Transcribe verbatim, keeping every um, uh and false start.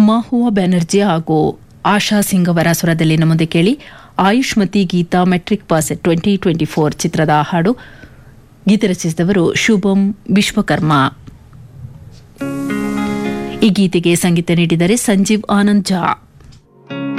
ಮಾಹುವಾ ಬ್ಯಾನರ್ಜಿ ಹಾಗೂ ಆಶಾ ಸಿಂಗ್ ಅವರ ಸ್ವರದಲ್ಲಿ ನಮ್ಮದೇ ಕೇಳಿ Ayushmati Geetha metric pass twenty twenty four ಚಿತ್ರದ ಹಾಡು. ಗೀತೆ ರಚಿಸಿದವರು ಶುಭಂ ವಿಶ್ವಕರ್ಮ. ಈ ಗೀತೆಗೆ ಸಂಗೀತ ನೀಡಿದರೆ ಸಂಜೀವ್ ಆನಂದ್ ಝಾ.